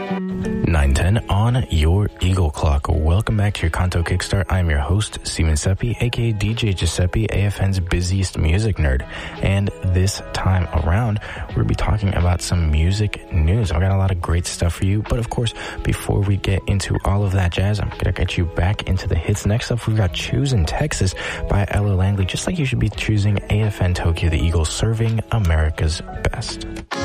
9:10 on your Eagle Clock. Welcome back to your Kanto Kickstart. I'm your host, Steven Seppi, aka DJ Giuseppe, AFN's busiest music nerd. And this time around, we'll be talking about some music news. I've got a lot of great stuff for you. But of course, before we get into all of that jazz, I'm going to get you back into the hits. Next up, we've got Choosing Texas by Ella Langley. Just like you should be choosing AFN Tokyo, the Eagles serving America's best.